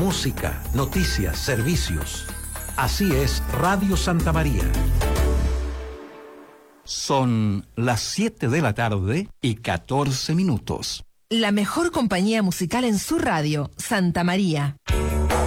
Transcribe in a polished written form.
música, noticias, servicios. Así es Radio Santa María. Son las 7 de la tarde y 14 minutos. La mejor compañía musical en su radio, Santa María.